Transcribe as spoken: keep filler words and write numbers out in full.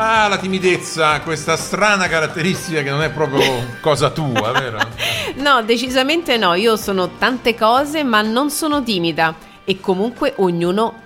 Ah, la timidezza, questa strana caratteristica che non è proprio cosa tua, vero? No, decisamente no, io sono tante cose ma non sono timida e comunque ognuno